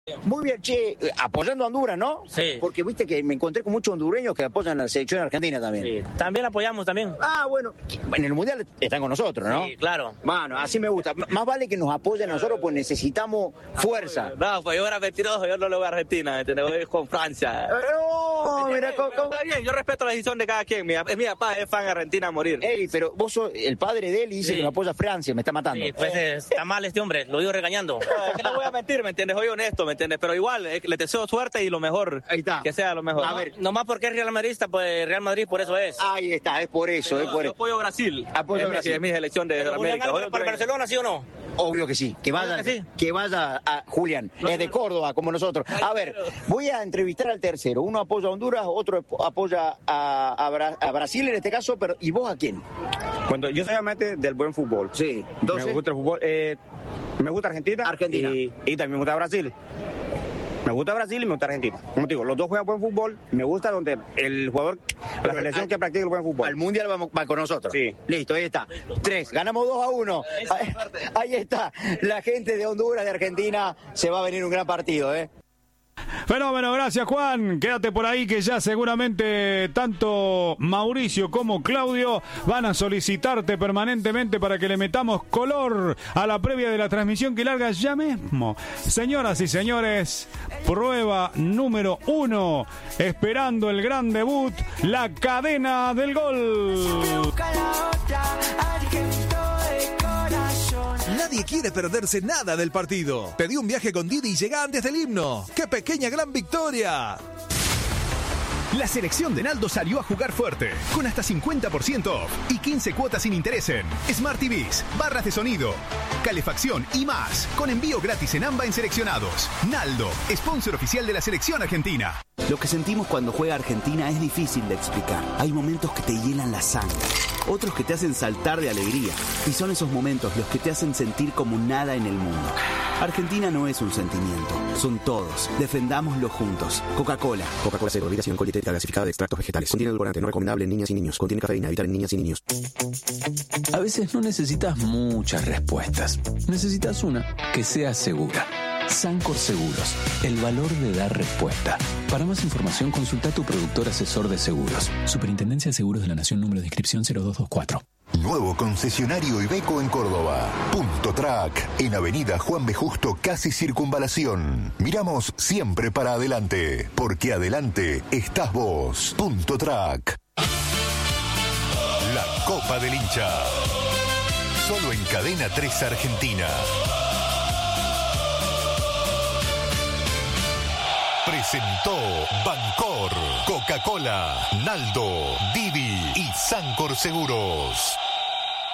Muy bien, che, apoyando a Honduras, ¿no? Sí. Porque viste que me encontré con muchos hondureños que apoyan a la selección argentina también. Sí. También apoyamos también. Ah, bueno, en el Mundial están con nosotros, ¿no? Sí, claro. Bueno, así me gusta. Más vale que nos apoyen a nosotros, pues necesitamos fuerza. No, pues yo era mentiroso, yo no le voy a Argentina, ¿entiendes? Voy con Francia. No, mira, Está bien, yo respeto la decisión de cada quien. Mi papá es fan argentina a morir. Ey, pero vos sos el padre de él y dice que lo apoya a Francia, me está matando. Sí, pues está mal este hombre, lo digo regañando. Es que no voy a mentir, ¿me entiendes? Soy honesto, ¿me entiendes? Pero igual, le deseo suerte y lo mejor. Ahí está. Que sea lo mejor. A ver. Nomás porque es Real Madridista, pues Real Madrid por eso es. Ahí está, es por eso, es por Yo eso. apoyo a Brasil. Apoyo a Brasil. Es mi selección de América. ¿Para Barcelona, sí o no? Obvio que sí, que vaya, Sí. que vaya a Julián, es de Córdoba, como nosotros. A ver, voy a entrevistar al tercero. Uno apoya a Honduras, otro apoya a Brasil en este caso, pero ¿y vos a quién? Cuando yo soy amante del buen fútbol. Sí, entonces... Me gusta el fútbol. Me gusta Argentina. Y también me gusta Brasil. Me gusta Brasil y me gusta Argentina. Como te digo, los dos juegan buen fútbol. Me gusta donde el jugador, la selección que practica el buen fútbol. Al Mundial va con nosotros. Sí. Listo, ahí está. 3, ganamos 2-1. Ahí está. La gente de Honduras, de Argentina, se va a venir un gran partido, ¿eh? Fenómeno, gracias Juan, quédate por ahí que ya seguramente tanto Mauricio como Claudio van a solicitarte permanentemente para que le metamos color a la previa de la transmisión que larga ya mismo. Señoras y señores, prueba número 1, esperando el gran debut, la cadena del gol. Nadie quiere perderse nada del partido. Pedí un viaje con Didi y llega antes del himno. ¡Qué pequeña gran victoria! La selección de Naldo salió a jugar fuerte, con hasta 50% off y 15 cuotas sin interés en Smart TVs, barras de sonido, calefacción y más, con envío gratis en AMBA en seleccionados. Naldo, sponsor oficial de la selección argentina. Lo que sentimos cuando juega Argentina es difícil de explicar. Hay momentos que te hielan la sangre, otros que te hacen saltar de alegría, y son esos momentos los que te hacen sentir como nada en el mundo. Argentina no es un sentimiento, son todos. Defendámoslo juntos. Coca-Cola. Coca-Cola Cero, bebida sin alcohol y dietética gasificada de extractos vegetales. Contiene edulcorante no recomendable en niñas y niños. Contiene cafeína, evitar en niñas y niños. A veces no necesitas muchas respuestas. Necesitas una que sea segura. Sancor Seguros, el valor de dar respuesta. Para más información, consulta a tu productor asesor de seguros. Superintendencia de Seguros de la Nación, número de inscripción 0224. Nuevo concesionario Iveco en Córdoba. Punto Track, en Avenida Juan B. Justo, casi Circunvalación. Miramos siempre para adelante, porque adelante estás vos. Punto Track. La Copa del Hincha. Solo en Cadena 3 Argentina. Presentó Bancor, Coca-Cola, Naldo, Didi y Sancor Seguros.